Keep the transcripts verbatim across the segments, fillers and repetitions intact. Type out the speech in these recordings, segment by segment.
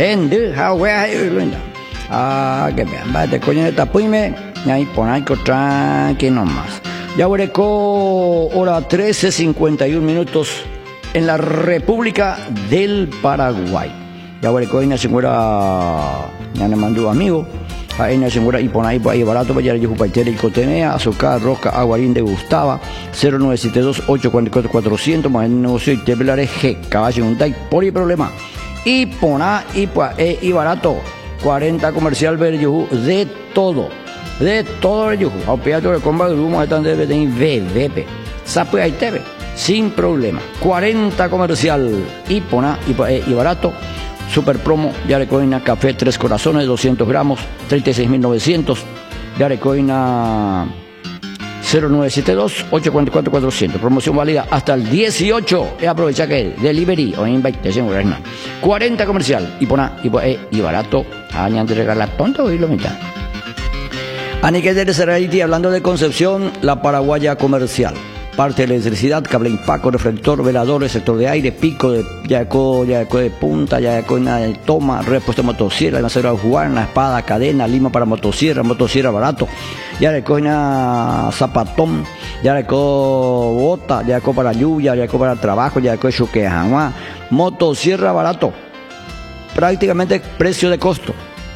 En de Hawaii, ah, que vean, va de coño de tapuime, y ahí ponen tranqui nomás. Ya huereco, hora trece cincuenta y uno minutos en la República del Paraguay. Ya huereco, ahí se encuentra, ya me mandó amigo. Ahí se encuentra y pone ahí, ahí barato, para allá, Jupaitera y Cotenea, azúcar, rosca, aguarín de Gustava, cero nueve siete dos, ocho cuatro cuatro, cuatrocientos, más el negocio y teblares G, caballo, un tai, por y problema. Y pona, y pues, eh, y barato, cuarenta comercial Berjuju, de todo, de todo Berjuju. A peato de comba de humo, están de V V P. Sape ahí tebe, sin problema. cuarenta comercial, y pona, y, eh, y barato. Super promo, ya recoina café Tres Corazones, doscientos gramos, treinta y seis mil novecientos. Ya recoina cero nueve siete dos, ocho cuatro cuatro, cuatrocientos. Promoción válida hasta el dieciocho. Y aprovecha que delivery o invitación. cuarenta comercial. Y pona, y, eh, y barato. Añan de regalar tonto y lo mitad. Aniquel de Seraiti, hablando de Concepción, la Paraguaya comercial. Parte de electricidad, cable impaco, reflector, veladores, sector de aire, pico de yaco, yaco de punta, yaco de toma, repuesto de motosierra, almacenero de juana, espada, cadena, lima para motosierra, motosierra barato, ya le coina zapatón, ya le co bota, ya le para lluvia, ya le para trabajo, ya le co chuquejanua, motosierra barato, prácticamente precio de costo.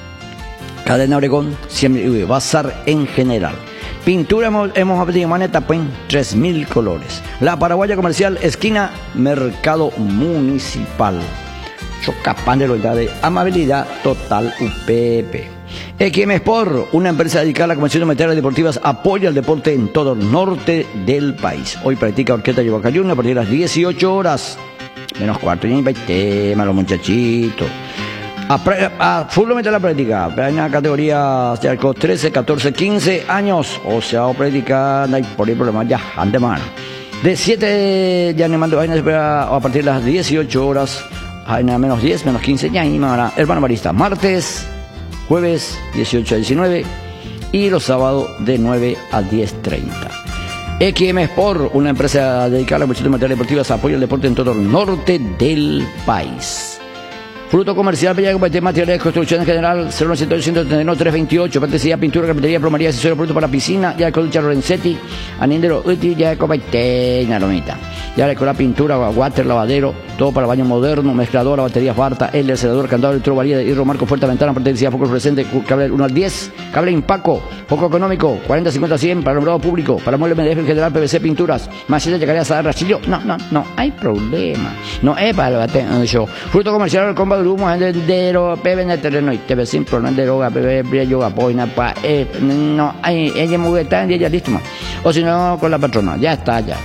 Cadena Oregón, siempre bazar en general. Pintura hemos, hemos aprendido maneta pues, tres mil colores. La Paraguaya comercial, esquina Mercado Municipal. Chocapán de la de amabilidad total U P P. X M Sport, una empresa dedicada a la comercio de materiales deportivas, apoya el deporte en todo el norte del país. Hoy practica Orquesta Yubacayuna a partir de las dieciocho horas. Menos cuarto, y tema, los muchachitos. A, a full de la práctica, en la categoría trece, catorce, quince años, o sea, práctica, no hay por ahí problema ya, antemano. De siete, ya me mando a partir de las dieciocho horas, a menos diez, menos quince, ya, y me hermano Marista, martes, jueves, dieciocho a diecinueve, y los sábados de nueve a diez treinta. X M Sport, una empresa dedicada a la comercio de materiales deportivas, apoya el deporte en todo el norte del país. Fruto comercial, bella compañía, materiales de construcción en general, cero nueve siete ocho, tres nueve, tres veintiocho, patería, pintura, carpintería, plomería, accesorios, productos para piscina, ya con Lucha Lorenzetti, Anindero, Uti, ya con Baitena, Lomita. Ya con la pintura, water, lavadero, todo para baño moderno, mezcladora, baterías Barta, L, acelerador, candado, electrovalía, hierro, marco, puerta, ventana, patería, foco fluorescente, cable uno al diez, cable Impaco, foco económico, cuarenta, cincuenta, cien, para alumbrado público, para muebles M D F en general, P V C, pinturas, maceta, llegaría a dar rachillo, no, no, no, hay problema, no es para el bateo, yo. Fruto comercial, el comba humo, endero, pebe en el terreno y te ve sin problema de droga, pebe, brillo, yoga, poina, pa, eh, no, hay, ella muy está y ella listo, o si no, con la patrona, ya está, ya.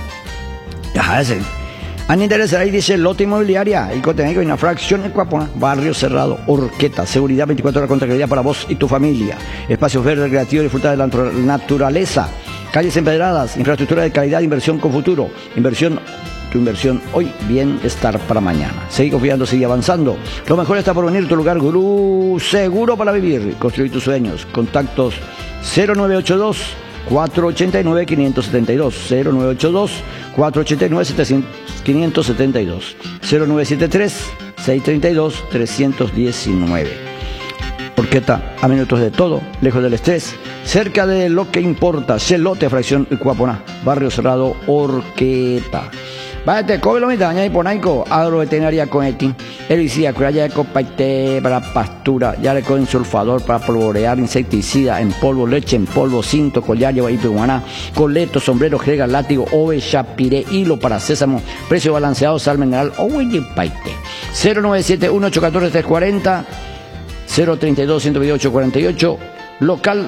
Ya, ese. A mí interesa ahí dice lote inmobiliaria y Cotenegro y una fracción en Cuapona, barrio cerrado, Orqueta, seguridad veinticuatro horas con tranquilidad para vos y tu familia, espacios verdes, recreativos, disfrutar de la naturaleza, calles empedradas, infraestructura de calidad, inversión con futuro, inversión, tu inversión hoy, bienestar para mañana. Seguí confiando, sigue avanzando. Lo mejor está por venir, tu lugar gurú seguro para vivir, construir tus sueños. Contactos cero nueve ocho dos, cuatro ocho nueve, cinco siete dos, cero nueve ocho dos, cuatro ocho nueve, cinco siete dos, cero nueve siete tres, seis tres dos, tres uno nueve. Orqueta, a minutos de todo, lejos del estrés, cerca de lo que importa. Celote, fracción Cuapona, barrio cerrado, Orqueta. Váyate, coge lo mitad, y ponaico, agroveterinaria con eti, herbicida, curaya de copaite para pastura, ya le cogen sulfador para polvorear, insecticida en polvo, leche en polvo, cinto, collar, lleva iguaná, coleto, sombrero, jerga, látigo, ove, chapiré, hilo para sésamo, precio balanceado, sal mineral, oye, paite. cero nueve siete uno, ocho uno cuatro, tres cuatro cero, cero tres dos, uno dos ocho, cuatro ocho, local,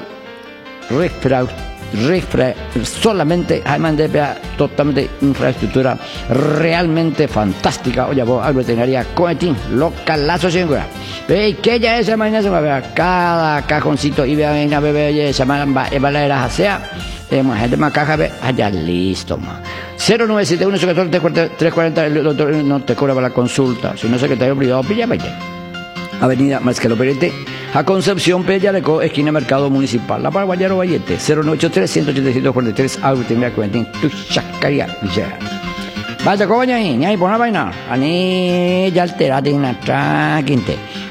refra, refra, solamente, además de totalmente infraestructura realmente fantástica. Oye, vos, agroveterinaria Coetín, localazo singular. ¿Veis que ya esa mañana se va a ver cada cajoncito y vean a bebé, esa mañana va a la sea, más gente más caja, allá listo, más. cero nueve siete uno, ocho uno cuatro, tres cuatro cero, el doctor no te cobra para la consulta, si no sé que te haya obligado, pilla, vaya. Avenida Marcelo Perete, a Concepción, Pellareco, esquina Mercado Municipal, La Paraguayaro Vallete, cero nueve ocho tres, uno ocho siete, cuatro tres, agroveterinaria Coetín, tu chacaría, ya. Vaya, coña ahí, ni ahí, pon la vaina, ani ya alterate en la traquinte.